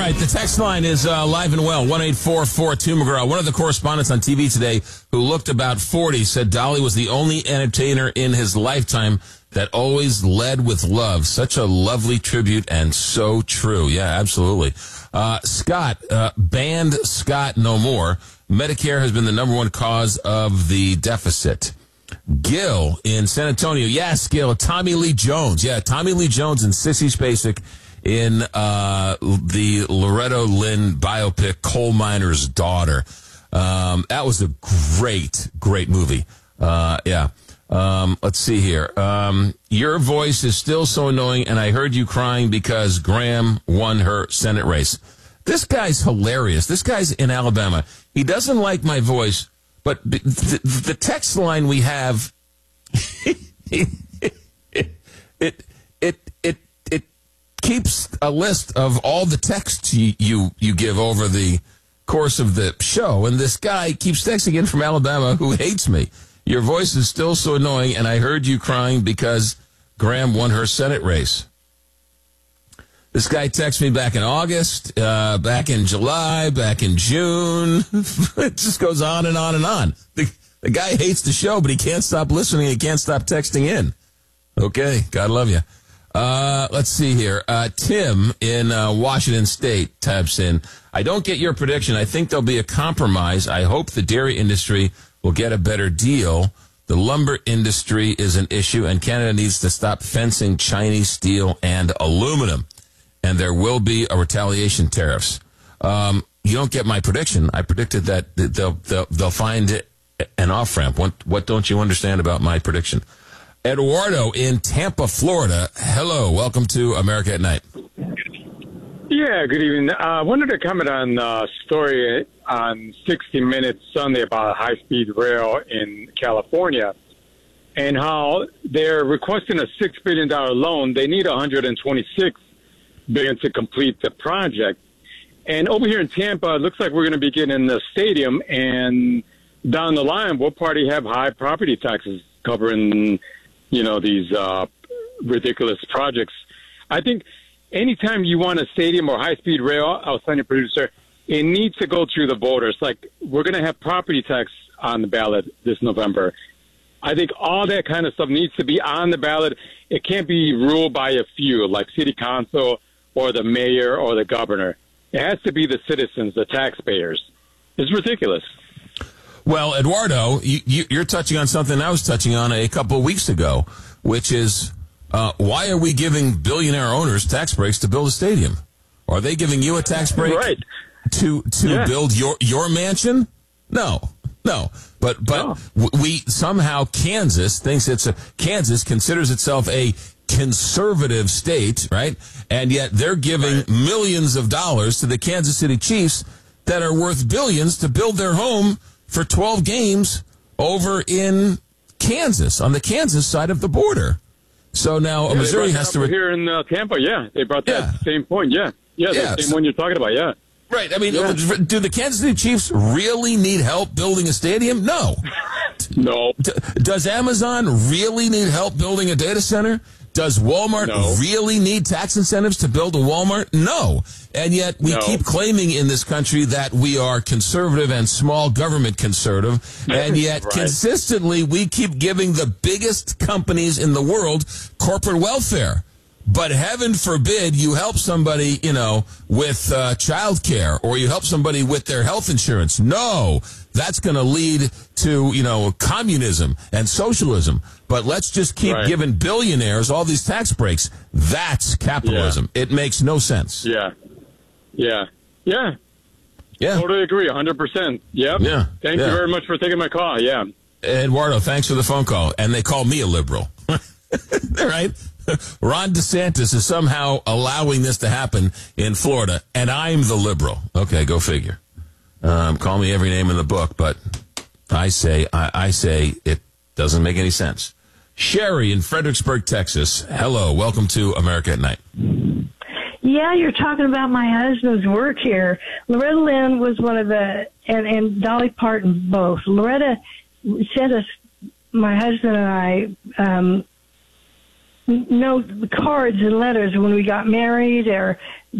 right, the text line is live and well, 1-844-2 McGraw. One of the correspondents on TV today who looked about 40 said Dolly was the only entertainer in his lifetime that always led with love. Such a lovely tribute and so true. Yeah, absolutely. Scott, banned Scott no more. Medicare has been the number one cause of the deficit. Gil in San Antonio. Yes, Gil. Tommy Lee Jones. Yeah, Tommy Lee Jones and Sissy Spacek in the Loretta Lynn biopic, Coal Miner's Daughter. That was a great movie. Let's see here. Your voice is still so annoying, and I heard you crying because Graham won her Senate race. This guy's hilarious. This guy's in Alabama. He doesn't like my voice, but the text line we have, it keeps a list of all the texts you give over the course of the show, and this guy keeps texting in from Alabama who hates me. Your voice is still so annoying, and I heard you crying because Graham won her Senate race. This guy texted me back in August, back in July, back in June. It just goes on and on and on. The guy hates the show, but he can't stop listening. He can't stop texting in. Okay, God love you. Let's see here. Tim in Washington State types in, I don't get your prediction. I think there'll be a compromise. I hope the dairy industry will get a better deal. The lumber industry is an issue, and Canada needs to stop fencing Chinese steel and aluminum. And there will be a retaliation tariffs. You don't get my prediction. I predicted that they'll find an off-ramp. What don't you understand about my prediction? Eduardo in Tampa, Florida. Hello. Welcome to America at Night. Yeah, good evening. I wanted to comment on a story on 60 Minutes Sunday about high-speed rail in California and how they're requesting a $6 billion loan. They need $126 billion to complete the project. And over here in Tampa, it looks like we're going to be getting the stadium, and down the line, we'll probably have high property taxes covering, these ridiculous projects. I think anytime you want a stadium or high-speed rail, I'll send you producer, it needs to go through the borders. Like, we're going to have property tax on the ballot this November. I think all that kind of stuff needs to be on the ballot. It can't be ruled by a few, like city council or the mayor or the governor. It has to be the citizens, the taxpayers. It's ridiculous. Well, Eduardo, you're touching on something I was touching on a couple of weeks ago, which is why are we giving billionaire owners tax breaks to build a stadium? Are they giving you a tax break to build your mansion? No. But No. we somehow Kansas considers itself a conservative state, right? And yet they're giving millions of dollars to the Kansas City Chiefs that are worth billions to build their home for 12 games over in Kansas, on the Kansas side of the border. So now Missouri has to... Here in Tampa, they brought that same point, the same one you're talking about, Right. I mean, do the Kansas City Chiefs really need help building a stadium? No. No. Does Amazon really need help building a data center? Does Walmart really need tax incentives to build a Walmart? No. And yet we keep claiming in this country that we are conservative and small government conservative. And yet consistently we keep giving the biggest companies in the world corporate welfare. But heaven forbid you help somebody, with child care, or you help somebody with their health insurance. No, that's going to lead to, communism and socialism. But let's just keep giving billionaires all these tax breaks. That's capitalism. It makes no sense. Yeah. Totally agree, 100%. Yep. Yeah. Thank you very much for taking my call. Yeah. Eduardo, thanks for the phone call. And they call me a liberal. Right? Ron DeSantis is somehow allowing this to happen in Florida, and I'm the liberal. Okay, go figure. Call me every name in the book, but I say it doesn't make any sense. Sherry in Fredericksburg, Texas. Hello, welcome to America at Night. Yeah, you're talking about my husband's work here. Loretta Lynn was one of the, and Dolly Parton both. Loretta sent us, my husband and I, cards and letters when we got married or